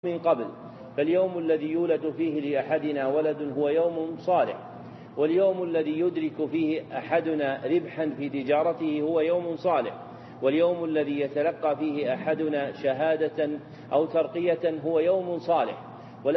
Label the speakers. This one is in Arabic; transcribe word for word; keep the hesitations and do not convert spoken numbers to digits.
Speaker 1: من قبل، فاليوم الذي يولد فيه لأحدنا ولد هو يوم صالح، واليوم الذي يدرك فيه أحدنا ربحا في تجارته هو يوم صالح، واليوم الذي يتلقى فيه أحدنا شهادة أو ترقية هو يوم صالح.